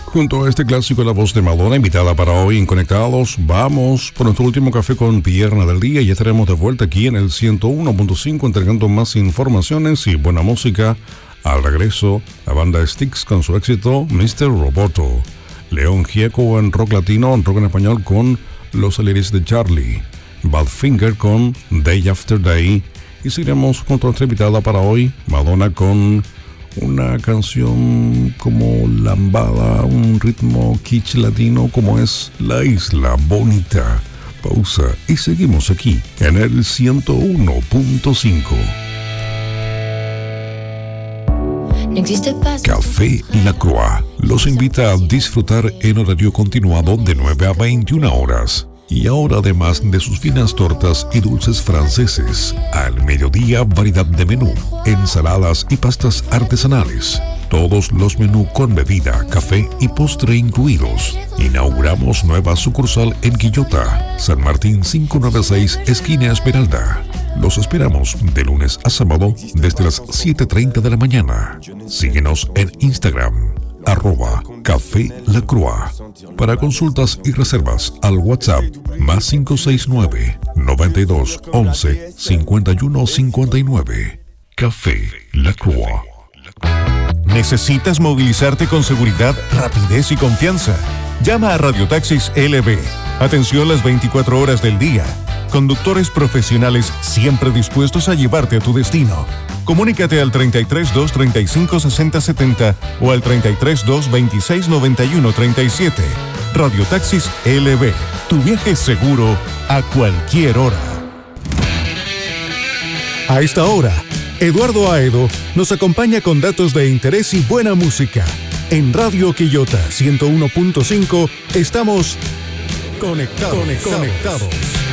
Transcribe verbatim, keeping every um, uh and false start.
Junto a este clásico, la voz de Madonna, invitada para hoy en Conectados, vamos por nuestro último café con pierna del día y ya estaremos de vuelta aquí en el ciento uno punto cinco entregando más informaciones y buena música. Al regreso, la banda Styx con su éxito mister Roboto. León Gieco en rock latino, en rock en español con Los Aliris de Charlie. Badfinger con Day After Day. Y seguiremos con nuestra invitada para hoy, Madonna, con una canción como lambada, un ritmo kitsch latino como es La Isla Bonita. Pausa y seguimos aquí en el ciento uno punto cinco. Café La Croix los invita a disfrutar en horario continuado de nueve a veintiuna horas. Y ahora, además de sus finas tortas y dulces franceses, al mediodía variedad de menú, ensaladas y pastas artesanales. Todos los menús con bebida, café y postre incluidos. Inauguramos nueva sucursal en Quillota, San Martín quinientos noventa y seis, esquina Esmeralda. Los esperamos de lunes a sábado desde las siete y treinta de la mañana. Síguenos en Instagram. Arroba Café La Croix. Para consultas y reservas al WhatsApp más cinco seis nueve, noventa y dos, once, cincuenta y uno cincuenta y nueve. Café La Croix. ¿Necesitas movilizarte con seguridad, rapidez y confianza? Llama a Radiotaxis L B. Atención las veinticuatro horas del día. Conductores profesionales siempre dispuestos a llevarte a tu destino. Comunícate al treinta y tres, dos, treinta y cinco, sesenta, setenta o al treinta y tres, dos, veintiséis, noventa y uno, treinta y siete. Radiotaxis L B. Tu viaje seguro a cualquier hora. A esta hora, Eduardo Aedo nos acompaña con datos de interés y buena música. En Radio Quillota ciento uno punto cinco estamos conectados. conectados. conectados.